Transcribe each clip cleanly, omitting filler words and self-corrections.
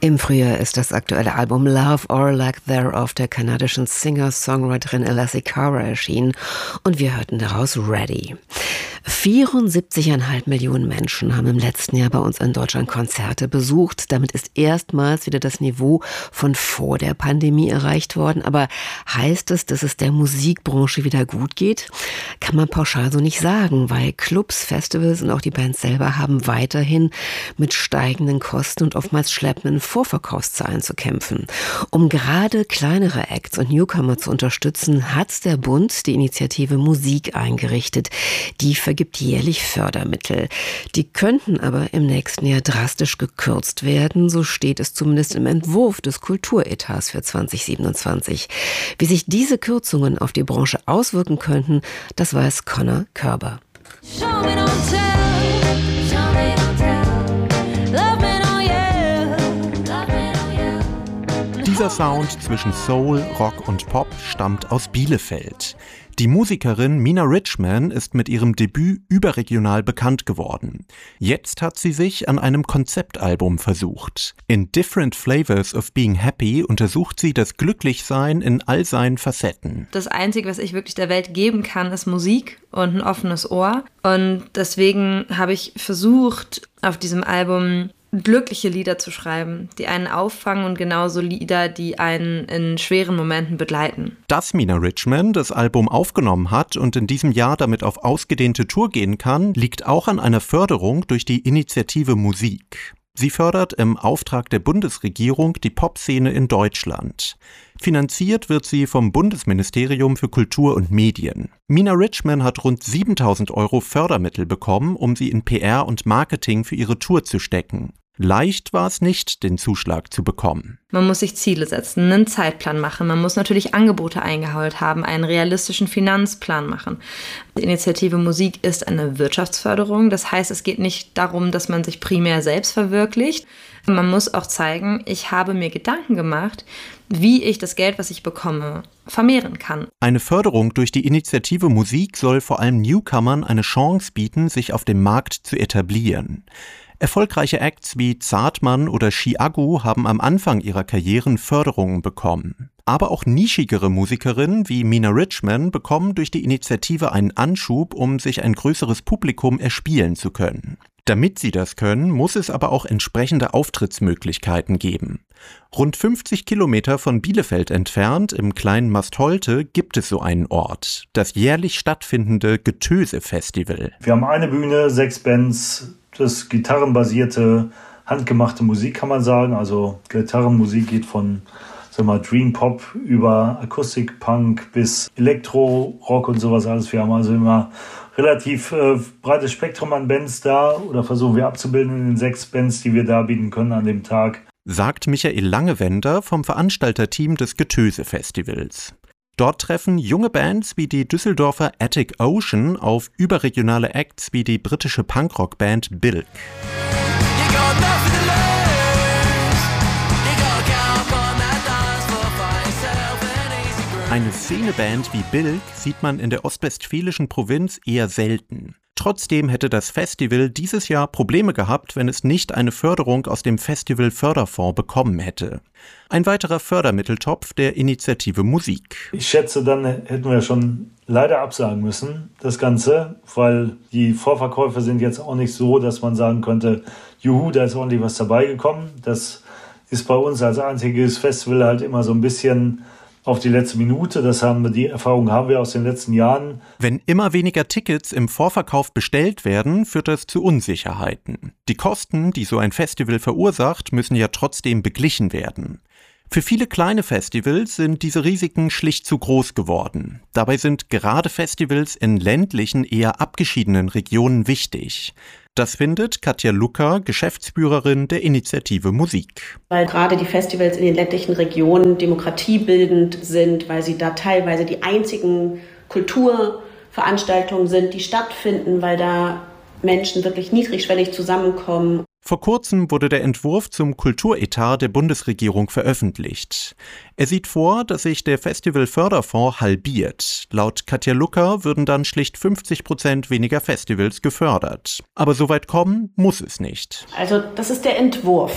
Im Frühjahr ist das aktuelle Album Love or Lack Thereof der kanadischen Singer-Songwriterin Alessia Cara erschienen und wir hörten daraus Ready. 74,5 Millionen Menschen haben im letzten Jahr bei uns in Deutschland Konzerte besucht. Damit ist erstmals wieder das Niveau von vor der Pandemie erreicht worden. Aber heißt es, dass es der Musikbranche wieder gut geht? Kann man pauschal so nicht sagen, weil Clubs, Festivals und auch die Bands selber haben weiterhin mit steigenden Kosten und oftmals schleppenden Vorverkaufszahlen zu kämpfen. Um gerade kleinere Acts und Newcomer zu unterstützen, hat der Bund die Initiative Musik eingerichtet. Die vergibt jährlich Fördermittel. Die könnten aber im nächsten Jahr drastisch gekürzt werden, so steht es zumindest im Entwurf des Kulturetats für 2027. Wie sich diese Kürzungen auf die Branche auswirken könnten, das weiß Connor Körber. Dieser Sound zwischen Soul, Rock und Pop stammt aus Bielefeld. Die Musikerin Mina Richman ist mit ihrem Debüt überregional bekannt geworden. Jetzt hat sie sich an einem Konzeptalbum versucht. In Different Flavors of Being Happy untersucht sie das Glücklichsein in all seinen Facetten. Das Einzige, was ich wirklich der Welt geben kann, ist Musik und ein offenes Ohr. Und deswegen habe ich versucht, auf diesem Album glückliche Lieder zu schreiben, die einen auffangen und genauso Lieder, die einen in schweren Momenten begleiten. Dass Mina Richman das Album aufgenommen hat und in diesem Jahr damit auf ausgedehnte Tour gehen kann, liegt auch an einer Förderung durch die Initiative Musik. Sie fördert im Auftrag der Bundesregierung die Popszene in Deutschland. Finanziert wird sie vom Bundesministerium für Kultur und Medien. Mina Richman hat rund 7.000 € Fördermittel bekommen, um sie in PR und Marketing für ihre Tour zu stecken. Leicht war es nicht, den Zuschlag zu bekommen. Man muss sich Ziele setzen, einen Zeitplan machen. Man muss natürlich Angebote eingeholt haben, einen realistischen Finanzplan machen. Die Initiative Musik ist eine Wirtschaftsförderung. Das heißt, es geht nicht darum, dass man sich primär selbst verwirklicht. Man muss auch zeigen, ich habe mir Gedanken gemacht, wie ich das Geld, was ich bekomme, vermehren kann. Eine Förderung durch die Initiative Musik soll vor allem Newcomern eine Chance bieten, sich auf dem Markt zu etablieren. Erfolgreiche Acts wie Zartmann oder Chiago haben am Anfang ihrer Karrieren Förderungen bekommen. Aber auch nischigere Musikerinnen wie Mina Richman bekommen durch die Initiative einen Anschub, um sich ein größeres Publikum erspielen zu können. Damit sie das können, muss es aber auch entsprechende Auftrittsmöglichkeiten geben. Rund 50 Kilometer von Bielefeld entfernt, im kleinen Mastholte, gibt es so einen Ort, das jährlich stattfindende Getöse-Festival. Wir haben eine Bühne, 6 Bands, das gitarrenbasierte, handgemachte Musik kann man sagen. Also Gitarrenmusik geht von Dream Pop über Akustik-Punk bis Elektro-Rock und sowas alles. Wir haben also immer relativ breites Spektrum an Bands da oder versuchen wir abzubilden in den 6 Bands, die wir darbieten können an dem Tag. Sagt Michael Langewender vom Veranstalterteam des Getöse-Festivals. Dort treffen junge Bands wie die Düsseldorfer Attic Ocean auf überregionale Acts wie die britische Punkrock-Band Bilk. Eine Szeneband wie Bilk sieht man in der ostwestfälischen Provinz eher selten. Trotzdem hätte das Festival dieses Jahr Probleme gehabt, wenn es nicht eine Förderung aus dem Festival-Förderfonds bekommen hätte. Ein weiterer Fördermitteltopf der Initiative Musik. Ich schätze, dann hätten wir schon leider absagen müssen, das Ganze, weil die Vorverkäufe sind jetzt auch nicht so, dass man sagen könnte, juhu, da ist ordentlich was dabei gekommen. Das ist bei uns als einziges Festival halt immer so ein bisschen auf die letzte Minute. Die Erfahrung haben wir aus den letzten Jahren. Wenn immer weniger Tickets im Vorverkauf bestellt werden, führt das zu Unsicherheiten. Die Kosten, die so ein Festival verursacht, müssen ja trotzdem beglichen werden. Für viele kleine Festivals sind diese Risiken schlicht zu groß geworden. Dabei sind gerade Festivals in ländlichen, eher abgeschiedenen Regionen wichtig. Das findet Katja Lucker, Geschäftsführerin der Initiative Musik. Weil gerade die Festivals in den ländlichen Regionen demokratiebildend sind, weil sie da teilweise die einzigen Kulturveranstaltungen sind, die stattfinden, weil da Menschen wirklich niedrigschwellig zusammenkommen. Vor kurzem wurde der Entwurf zum Kulturetat der Bundesregierung veröffentlicht. Er sieht vor, dass sich der Festivalförderfonds halbiert. Laut Katja Lucker würden dann schlicht 50% weniger Festivals gefördert. Aber so weit kommen muss es nicht. Also das ist der Entwurf.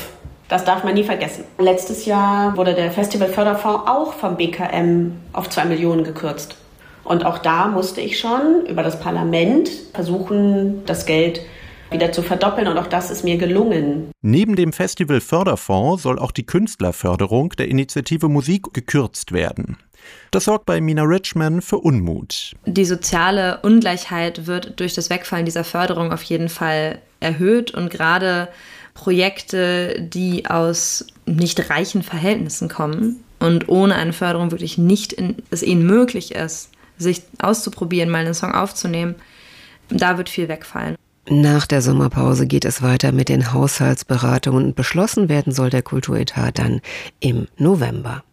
Das darf man nie vergessen. Letztes Jahr wurde der Festivalförderfonds auch vom BKM auf 2 Millionen gekürzt. Und auch da musste ich schon über das Parlament versuchen, das Geld wieder zu verdoppeln. Und auch das ist mir gelungen. Neben dem Festivalförderfonds soll auch die Künstlerförderung der Initiative Musik gekürzt werden. Das sorgt bei Mina Richman für Unmut. Die soziale Ungleichheit wird durch das Wegfallen dieser Förderung auf jeden Fall erhöht. Und gerade Projekte, die aus nicht reichen Verhältnissen kommen und ohne eine Förderung wirklich es ihnen möglich ist, sich auszuprobieren, mal einen Song aufzunehmen, da wird viel wegfallen. Nach der Sommerpause geht es weiter mit den Haushaltsberatungen und beschlossen werden soll der Kulturetat dann im November.